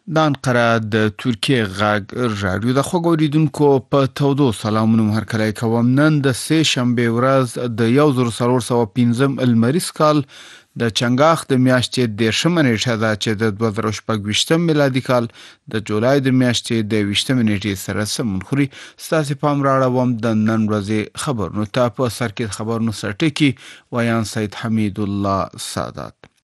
د انقره د ترکیه غږ رادیو د خوږ اوریدونکو په تودو سلامونو هرکلی کوم. نن د سه شنبه ورځ د 1415 المریز کال د چنګاښ د میاشتې 13 نیټه ده چې د 2024 میلادي کال د جولای د میاشتې د 20 نیټې سره سمون خوري. ستاسو پام راړوم د نن ورځې خبرونو ته. په سر کې خبرونو سرټکی ویان سید حمید الله سادات.